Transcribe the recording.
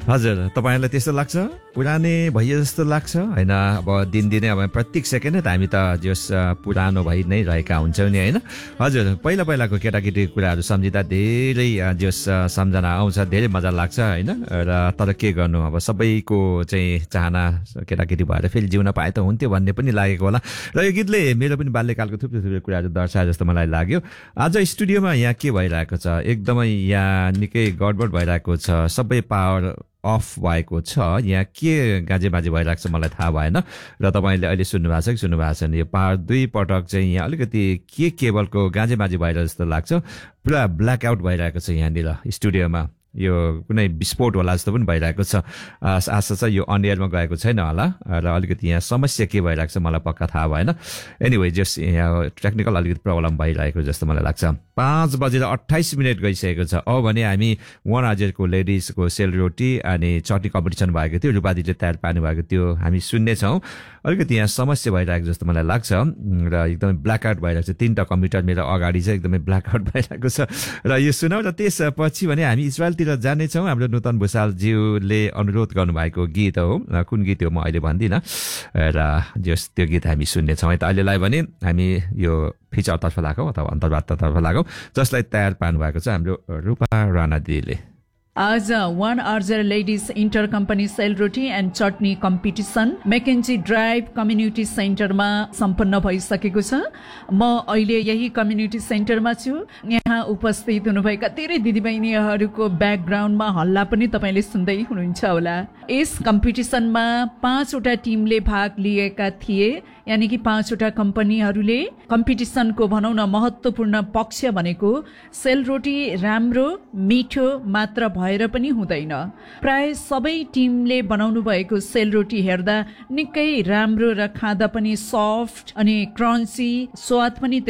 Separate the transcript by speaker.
Speaker 1: हजुर, तपाईहरुलाई त्यस्तो लाग्छ? पुरानै भइए जस्तो लाग्छ हैन? अब दिनदिनै अब प्रत्येक सेकेन्ड हामी त जस पुरानो भइ नै रहेका हुन्छौँ नि हैन? हजुर, पहिलाको केटाकेटी कुराहरु सम्झिँदा धेरै जस सम्झना आउँछ, धेरै मजा लाग्छ हैन? र तर के गर्नु, अब सबैको चाहिँ चाहना केटाकेटी भएर फेरि जिउन पाए त हुन्थ्यो भन्ने पनि लागेको होला। र यो गीतले मेरो पनि बाल्यकालको थुप्रै कुराहरु दर्शाए जस्तो मलाई लाग्यो। आज स्टुडियोमा यहाँ के भइरहेको छ? एकदमै यहाँ निकै गडबड भइरहेको छ। सबै पावर अफ भएको छ। यहाँ के गाजेबाजे भइरहेको छ मलाई थाहा भएन। र तपाईँले अहिले सुन्नुभएको छ कि सुन्नुभएको छैन, यो पावर 2 पटक चाहिँ यहाँ अलिकति के केबलको गाजेबाजे भइरहेको जस्तो लाग्छ। पुरा ब्ल्याकआउट भइरहेको छ यहाँनिर स्टुडियोमा। यो कुनै विस्फोट होला जस्तो पनि भइरहेको छ। आशा छ यो अन एयरमा गएको छैन होला र अलिकति यहाँ समस्या के भइरहेको छ मलाई पक्का थाहा भएन। एनिवे जस यहाँ टेक्निकल अलिकति प्रब्लम भइरहेको जस्तो मलाई लाग्छ। 5:28 गइसकेको छ। अब भने हामी 1 आजको लेडिजको सेलरोटी अनि चटनी कम्पिटिसन भएको थियो, रूपादीले तयार पार्नु भएको थियो, हामी सुन्नेछौँ। अलिकति यहाँ समस्या भइरहेको जस्तो मलाई लाग्छ र एकदमै ब्ल्याकआउट भइरहेको छ। 3टा कम्प्युटर मेरो अगाडि चाहिँ एकदमै ब्ल्याकआउट भइरहेको छ। र यो सुनाउ र त्यसपछि भने हामी इजरायलतिर जानेछौँ। हाम्रो नूतन भुसालज्यूले अनुरोध गर्नुभएको गीत हो। कुन गीत हो म अहिले भन्दिनँ र जस त्यो गीत हामी सुन्नेछौँ। त अहिलेलाई भने हामी यो फिचरतर्फ लागौँ अथवा अन्तर्वार्तातर्फ लागौँ, जसलाई तयार पार्नु भएको छ हाम्रो रूपा राणा दिदीले।
Speaker 2: आज 1 अर्जर ladies enter company sel roti and chutney competition मेकेन्जी drive community सेन्टरमा सम्पन्न भइसकेको छ। म अहिले यही कम्युनिटी सेन्टरमा छु। यहाँ उपस्थित हुनुभएका धेरै दिदीबहिनीहरूको ब्याकग्राउन्डमा हल्ला पनि तपाईँले सुन्दै हुनुहुन्छ होला। यस कम्पिटिसनमा 5वटा टिमले भाग लिएका थिए, यानि कि 5वटा कम्पनीहरूले। कम्पिटिसनको भनौँ न महत्त्वपूर्ण पक्ष भनेको सेलरोटी राम्रो मिठो मात्र भएर पनि हुँदैन। प्राय सबै टिमले बनाउनु भएको सेलरोटी हेर्दा निकै राम्रो र खाँदा पनि सफ्ट अनि क्रन्ची, स्वाद पनि